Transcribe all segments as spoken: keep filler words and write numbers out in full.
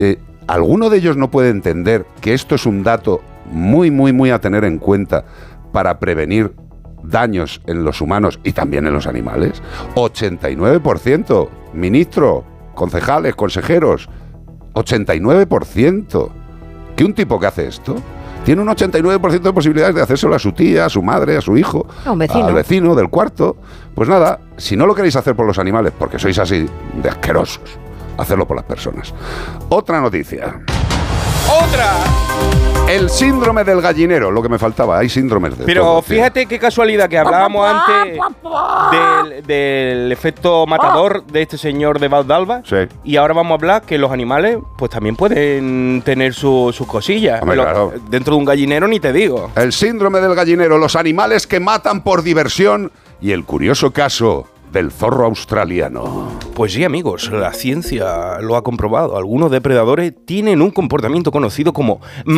Eh, ¿Alguno de ellos no puede entender que esto es un dato muy, muy, muy a tener en cuenta para prevenir daños en los humanos y también en los animales? ochenta y nueve por ciento, ministro, concejales, consejeros, ochenta y nueve por ciento. ¿Que un tipo que hace esto tiene un ochenta y nueve por ciento de posibilidades de hacérselo a su tía, a su madre, a su hijo, a un vecino. al vecino del cuarto? Pues nada, si no lo queréis hacer por los animales, porque sois así de asquerosos, hacerlo por las personas. Otra noticia. ¡Otra! El síndrome del gallinero, lo que me faltaba, hay síndromes de Pero todo, fíjate qué casualidad que hablábamos antes del, del efecto matador de este señor de Valldalba. Sí. Y ahora vamos a hablar que los animales pues también pueden tener su, sus cosillas. Hombre, Pero claro. Dentro de un gallinero ni te digo. El síndrome del gallinero, los animales que matan por diversión y el curioso caso del zorro australiano. Pues sí, amigos, la ciencia lo ha comprobado. Algunos depredadores tienen un comportamiento conocido como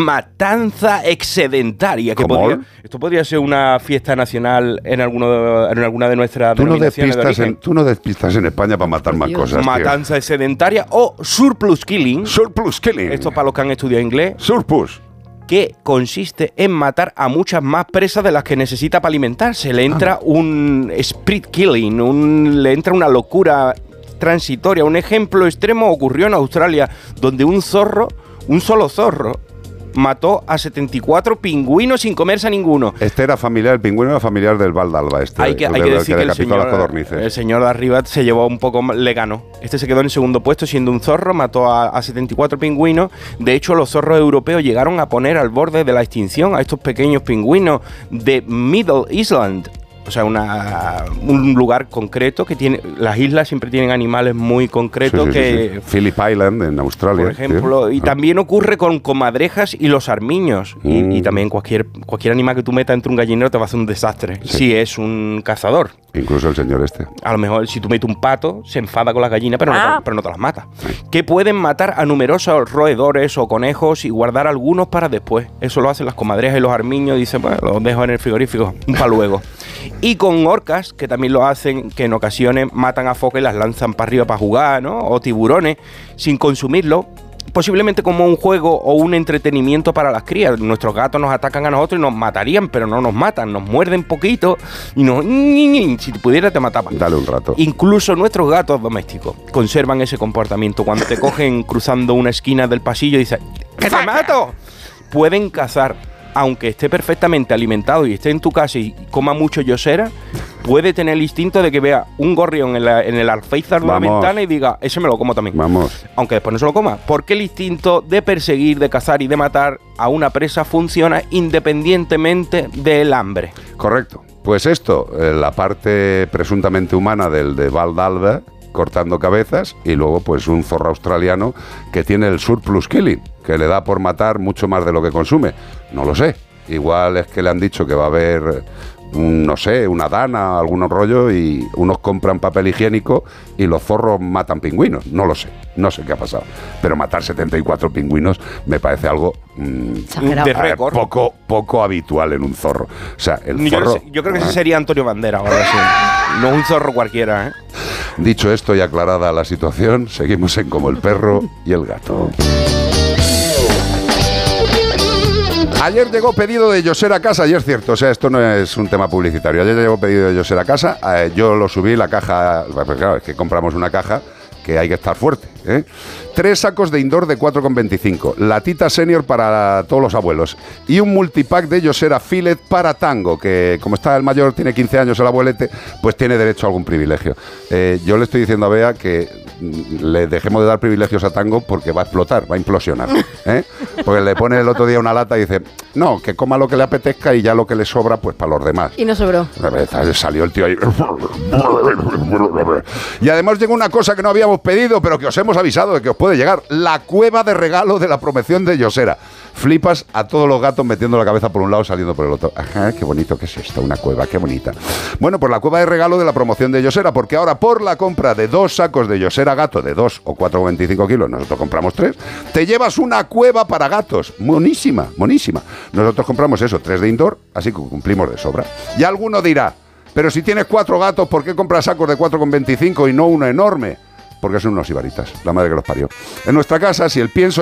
matanza excedentaria. Que podría, esto podría ser una fiesta nacional en, alguno, en alguna de nuestras Tú no, denominaciones de despistas origen. en, tú no despistas en España para matar más cosas, Matanza excedentaria o surplus killing. Surplus killing. Esto para los que han estudiado inglés. Surplus. Que consiste en matar a muchas más presas de las que necesita para alimentarse. Le entra ah. un spree killing, un, le entra una locura transitoria. Un ejemplo extremo ocurrió en Australia, donde un zorro, un solo zorro, mató a setenta y cuatro pingüinos sin comerse a ninguno. Este era familiar, el pingüino era familiar del Valldalba. Este, hay que, el hay de, que decir que que el señor, el señor de arriba se llevó un poco, le ganó. Este se quedó en segundo puesto siendo un zorro, mató a, a setenta y cuatro pingüinos. De hecho, los zorros europeos llegaron a poner al borde de la extinción a estos pequeños pingüinos de Middle Island. O sea, una, un lugar concreto que tiene... Las islas siempre tienen animales muy concretos. Sí, sí, que sí, sí. Phillip Island, en Australia. Por ejemplo, ¿sí? Y ah. también ocurre con comadrejas y los armiños. Mm. Y, y también cualquier, cualquier animal que tú metas entre un gallinero te va a hacer un desastre. Sí. Si es un cazador. Incluso el señor este. A lo mejor si tú metes un pato, se enfada con las gallinas, pero, ah. no, te, pero no te las mata. Sí. Que pueden matar a numerosos roedores o conejos y guardar algunos para después. Eso lo hacen las comadrejas y los armiños. Dicen, bueno, los dejo en el frigorífico para luego. Y con orcas, que también lo hacen, que en ocasiones matan a focas y las lanzan para arriba para jugar, ¿no? O tiburones, sin consumirlo, posiblemente como un juego o un entretenimiento para las crías. Nuestros gatos nos atacan a nosotros y nos matarían, pero no nos matan, nos muerden poquito y nos... Si pudiera te mataban. Dale un rato. Incluso nuestros gatos domésticos conservan ese comportamiento. Cuando te cogen cruzando una esquina del pasillo y dices ¡que te mato! Pueden cazar. Aunque esté perfectamente alimentado y esté en tu casa y coma mucho yosera, puede tener el instinto de que vea un gorrión en, la, en el alféizar de una ventana y diga, ese me lo como también. Vamos. Aunque después no se lo coma. Porque el instinto de perseguir, de cazar y de matar a una presa funciona independientemente del hambre. Correcto. Pues esto, la parte presuntamente humana del de Valldalba, cortando cabezas, y luego pues un zorro australiano que tiene el surplus killing, que le da por matar mucho más de lo que consume. No lo sé. Igual es que le han dicho que va a haber, un, no sé, una dana, algún rollo, y unos compran papel higiénico y los zorros matan pingüinos. No lo sé. No sé qué ha pasado. Pero matar setenta y cuatro pingüinos me parece algo mmm, de récord. Poco, poco habitual en un zorro. O sea, el yo zorro... Creo, yo creo que ese sería Antonio Bandera o algo así. No un zorro cualquiera, ¿eh? Dicho esto y aclarada la situación, seguimos en Como el perro y el gato. Ayer llegó pedido de Yoser a casa, y es cierto, o sea, esto no es un tema publicitario. Ayer llegó pedido de Yoser a casa, eh, yo lo subí, la caja, pues claro, es que compramos una caja que hay que estar fuerte, ¿eh? Tres sacos de indoor de cuatro con veinticinco, latita senior para todos los abuelos y un multipack de Yosera Filet para Tango, que como está el mayor, tiene quince años el abuelete, pues tiene derecho a algún privilegio. Eh, yo le estoy diciendo a Bea que le dejemos de dar privilegios a Tango porque va a explotar, va a implosionar, ¿eh? Porque le pone el otro día una lata y dice, no, que coma lo que le apetezca y ya lo que le sobra, pues para los demás. Y no sobró. Salió el tío ahí. Y además llegó una cosa que no habíamos pedido, pero que os hemos avisado de que os puede llegar: la cueva de regalo de la promoción de Yosera. Flipas a todos los gatos metiendo la cabeza por un lado, saliendo por el otro. Ajá, qué bonito que es esto, una cueva, qué bonita. Bueno, pues la cueva de regalo de la promoción de Yosera, porque ahora por la compra de dos sacos de Yosera gato de dos o cuatro coma veinticinco kilos, nosotros compramos tres, te llevas una cueva para gatos. Monísima, monísima. Nosotros compramos eso, tres de indoor, así que cumplimos de sobra. Y alguno dirá, pero si tienes cuatro gatos, ¿por qué compras sacos de cuatro coma veinticinco y no uno enorme? porque son unos ibaritas, la madre que los parió. En nuestra casa, si el pienso